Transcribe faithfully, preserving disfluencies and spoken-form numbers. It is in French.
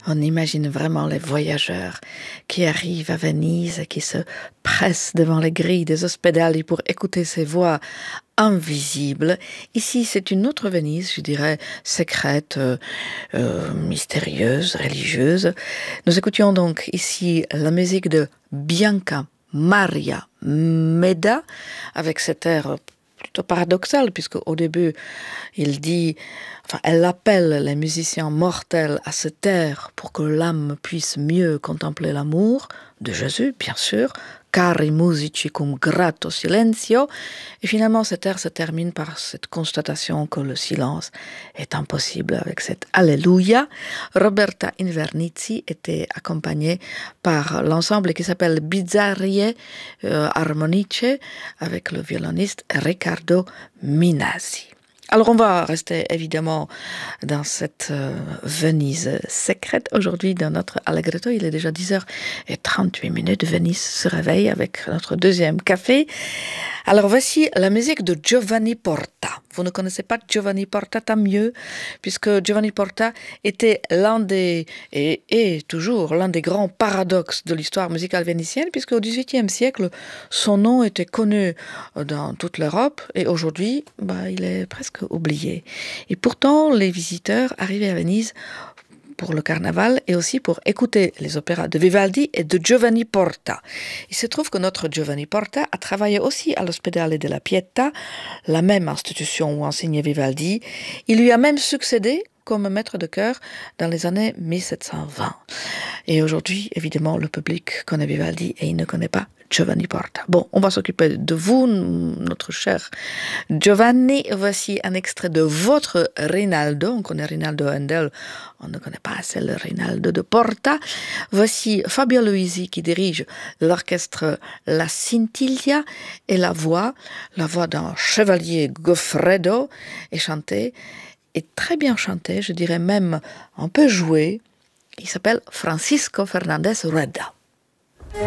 On imagine vraiment les voyageurs qui arrivent à Venise et qui se pressent devant les grilles des ospedali pour écouter ces voix invisibles. Ici, c'est une autre Venise, je dirais, secrète, euh, euh, mystérieuse, religieuse. Nous écoutions donc ici la musique de Bianca Maria Meda avec cet air plutôt paradoxal, puisque au début, il dit, enfin, elle appelle les musiciens mortels à se taire pour que l'âme puisse mieux contempler l'amour de Jésus, bien sûr, cari musici cum grato silenzio. Et finalement, cet air se termine par cette constatation que le silence est impossible avec cette Alléluia. Roberta Invernizzi était accompagnée par l'ensemble qui s'appelle Bizzarrie euh, Armonice avec le violoniste Riccardo Minasi. Alors on va rester évidemment dans cette euh, Venise secrète. Aujourd'hui dans notre Allegretto, il est déjà dix heures trente-huit minutes. Venise se réveille avec notre deuxième café. Alors voici la musique de Giovanni Porta. Vous ne connaissez pas Giovanni Porta, tant mieux, puisque Giovanni Porta était l'un des, et est toujours l'un des grands paradoxes de l'histoire musicale vénitienne, puisque au dix-huitième siècle, son nom était connu dans toute l'Europe, et aujourd'hui, bah, il est presque oublié. Et pourtant, les visiteurs arrivaient à Venise pour le carnaval et aussi pour écouter les opéras de Vivaldi et de Giovanni Porta. Il se trouve que notre Giovanni Porta a travaillé aussi à l'Ospedale della Pietà, la même institution où enseignait Vivaldi. Il lui a même succédé comme maître de chœur dans les années mille sept cent vingt. Et aujourd'hui, évidemment, le public connaît Vivaldi et il ne connaît pas Giovanni Porta. Bon, on va s'occuper de vous, notre cher Giovanni. Voici un extrait de votre Rinaldo. On connaît Rinaldo Handel, on ne connaît pas assez le Rinaldo de Porta. Voici Fabio Luisi qui dirige l'orchestre La Scintilla et la voix, la voix d'un chevalier Goffredo est chantée, est très bien chantée, je dirais même un peu jouée. Il s'appelle Francisco Fernandez Rueda.